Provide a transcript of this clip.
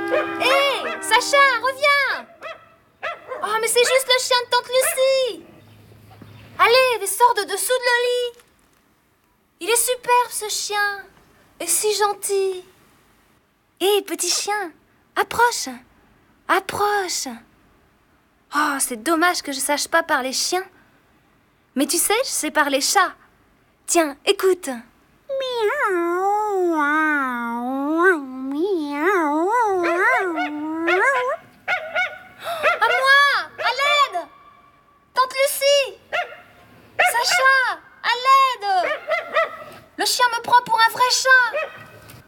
Hé, Sacha, reviens! Oh, mais c'est juste le chien de tante Lucie! Allez, descends de dessous de le lit! Il est superbe, ce chien! Et si gentil! Hé, petit chien, approche! Approche! Oh, c'est dommage que je sache pas parler chien. Mais tu sais, je sais parler chat. Tiens, écoute. Miaou.